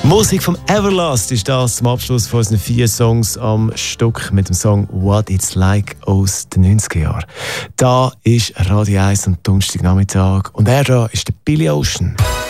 Musik vom Everlast ist das zum Abschluss von unseren 4 Songs am Stück mit dem Song What It's Like aus den 90er Jahren. Da ist Radio 1 am Donnerstagnachmittag und er da ist der Billy Ocean.